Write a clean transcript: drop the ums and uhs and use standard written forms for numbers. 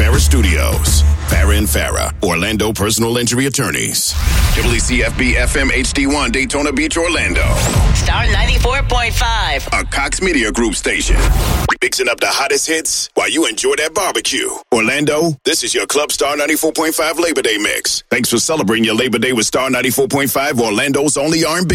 Farah Studios. Farah and Farah, Orlando personal injury attorneys. WCFB FM HD1 Daytona Beach, Orlando. Star 94.5. A Cox Media Group station. Mixing up the hottest hits while you enjoy that barbecue. Orlando, this is your Club Star 94.5 Labor Day mix. Thanks for celebrating your Labor Day with Star 94.5, Orlando's only R&B.